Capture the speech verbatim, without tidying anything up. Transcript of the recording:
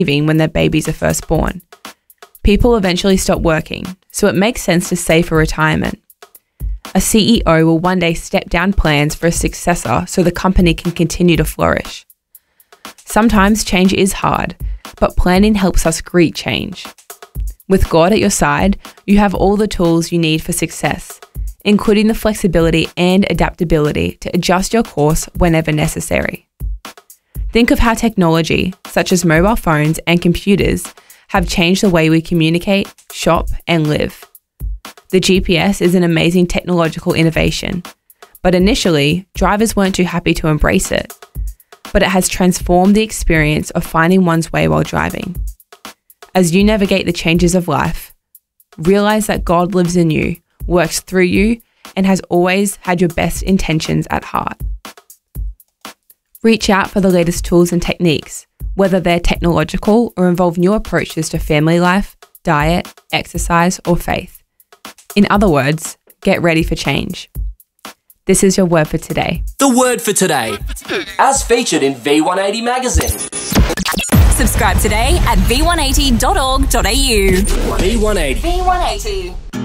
when their babies are first born. People eventually stop working, so it makes sense to save for retirement. A C E O will one day step down plans for a successor so the company can continue to flourish. Sometimes change is hard, but planning helps us greet change. With God at your side, you have all the tools you need for success, including the flexibility and adaptability to adjust your course whenever necessary. Think of how technology, such as mobile phones and computers, have changed the way we communicate, shop, and live. The G P S is an amazing technological innovation, but initially, drivers weren't too happy to embrace it. But it has transformed the experience of finding one's way while driving. As you navigate the changes of life, realize that God lives in you, works through you, and has always had your best intentions at heart. Reach out for the latest tools and techniques, whether they're technological or involve new approaches to family life, diet, exercise, or faith. In other words, get ready for change. This is your word for today. The word for today, as featured in V one eighty magazine. Subscribe today at v one eighty dot org dot a u. V one eighty. V one eighty.